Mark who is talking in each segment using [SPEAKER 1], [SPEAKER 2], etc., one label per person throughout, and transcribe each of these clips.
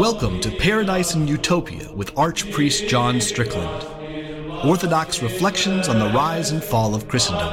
[SPEAKER 1] Welcome to Paradise and Utopia with Archpriest John Strickland. Orthodox reflections on the rise and fall of Christendom.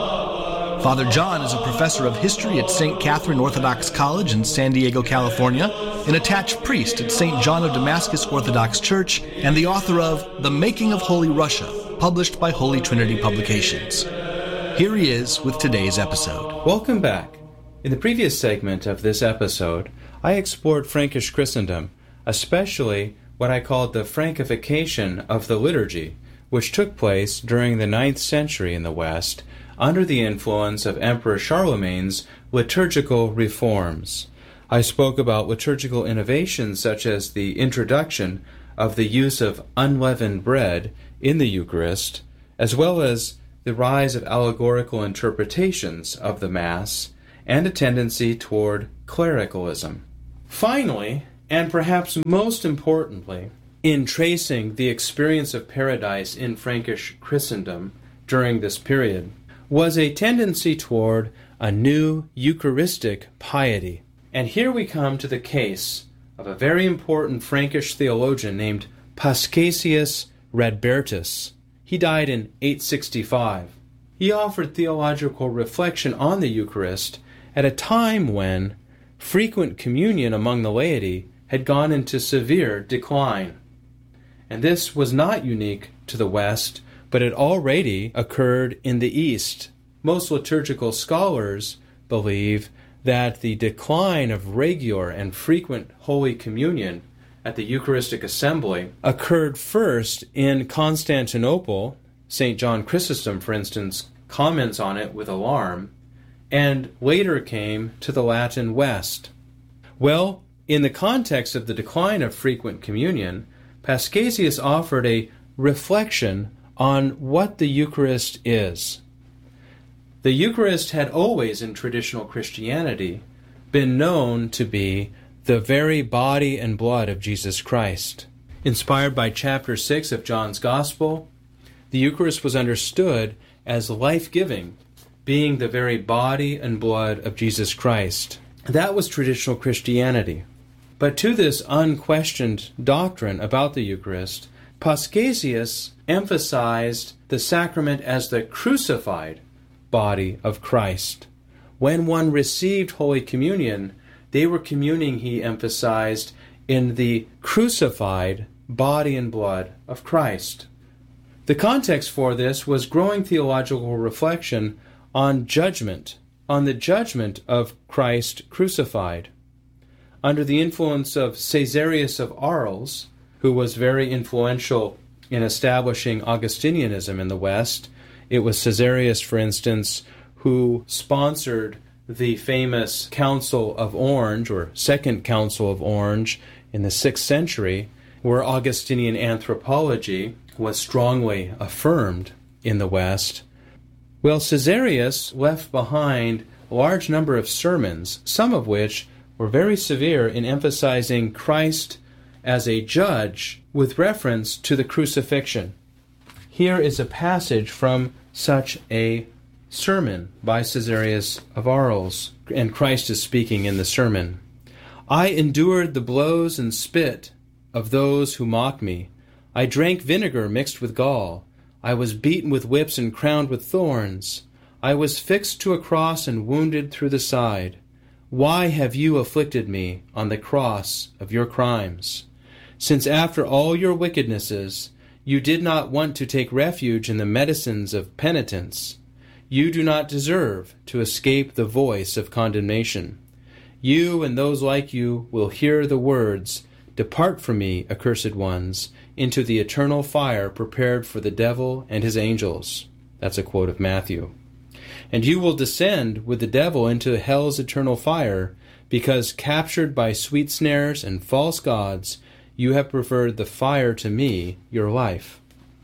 [SPEAKER 1] Father John is a professor of history at St. Catherine Orthodox College in San Diego, California, an attached priest at St. John of Damascus Orthodox Church, and the author of The Making of Holy Russia, published by Holy Trinity Publications. Here he is with today's episode.
[SPEAKER 2] Welcome back. In the previous segment of this episode, I explored Frankish Christendom, especially what I called the Frankification of the liturgy, which took place during the 9th century in the West under the influence of Emperor Charlemagne's liturgical reforms. I spoke about liturgical innovations such as the introduction of the use of unleavened bread in the Eucharist, as well as the rise of allegorical interpretations of the Mass and a tendency toward clericalism. Finally, and perhaps most importantly, in tracing the experience of paradise in Frankish Christendom during this period, was a tendency toward a new Eucharistic piety. And here we come to the case of a very important Frankish theologian named Paschasius Radbertus. He died in 865. He offered theological reflection on the Eucharist at a time when frequent communion among the laity had gone into severe decline. And this was not unique to the West, but it already occurred in the East. Most liturgical scholars believe that the decline of regular and frequent Holy Communion at the Eucharistic Assembly occurred first in Constantinople. St. John Chrysostom, for instance, comments on it with alarm, and later came to the Latin West. Well, in the context of the decline of frequent communion, Paschasius offered a reflection on what the Eucharist is. The Eucharist had always, in traditional Christianity, been known to be the very body and blood of Jesus Christ. Inspired by chapter 6 of John's Gospel, the Eucharist was understood as life-giving, being the very body and blood of Jesus Christ. That was traditional Christianity. But to this unquestioned doctrine about the Eucharist, Paschasius emphasized the sacrament as the crucified body of Christ. When one received Holy Communion, they were communing, he emphasized, in the crucified body and blood of Christ. The context for this was growing theological reflection on judgment, on the judgment of Christ crucified. Under the influence of Caesarius of Arles, who was very influential in establishing Augustinianism in the West, it was Caesarius, for instance, who sponsored the famous Council of Orange, or Second Council of Orange, in the 6th century, where Augustinian anthropology was strongly affirmed in the West. Well, Caesarius left behind a large number of sermons, some of which were very severe in emphasizing Christ as a judge with reference to the crucifixion. Here is a passage from such a sermon by Caesarius of Arles, and Christ is speaking in the sermon. I endured the blows and spit of those who mocked me. I drank vinegar mixed with gall. I was beaten with whips and crowned with thorns. I was fixed to a cross and wounded through the side. Why have you afflicted me on the cross of your crimes? Since after all your wickednesses, you did not want to take refuge in the medicines of penitence, you do not deserve to escape the voice of condemnation. You and those like you will hear the words, "Depart from me, accursed ones, into the eternal fire prepared for the devil and his angels." That's a quote of Matthew. And you will descend with the devil into hell's eternal fire, because captured by sweet snares and false gods, you have preferred the fire to me, your life.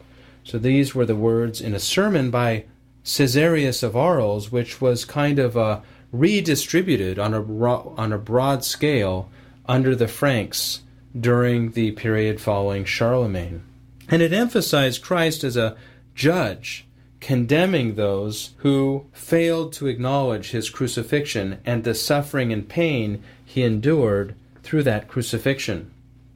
[SPEAKER 2] So these were the words in a sermon by Caesarius of Arles, which was kind of redistributed on a broad scale under the Franks during the period following Charlemagne. And it emphasized Christ as a judge, condemning those who failed to acknowledge his crucifixion and the suffering and pain he endured through that crucifixion.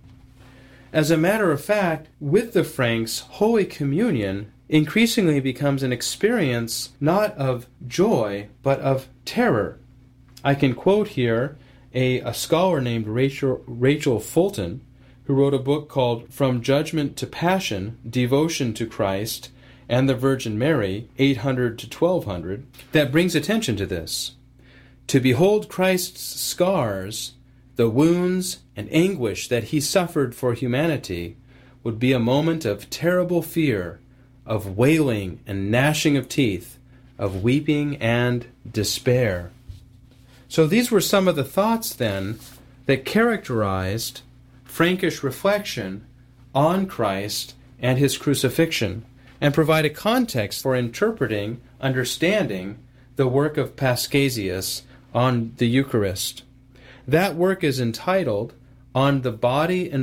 [SPEAKER 2] As a matter of fact, with the Franks, Holy Communion increasingly becomes an experience not of joy, but of terror. I can quote here a scholar named Rachel Fulton, who wrote a book called From Judgment to Passion, Devotion to Christ and the Virgin Mary, 800 to 1200, that brings attention to this. To behold Christ's scars, the wounds and anguish that he suffered for humanity, would be a moment of terrible fear, of wailing and gnashing of teeth, of weeping and despair. So these were some of the thoughts then that characterized Frankish reflection on Christ and his crucifixion, and provide a context for interpreting, understanding the work of Paschasius on the Eucharist. That work is entitled On the Body and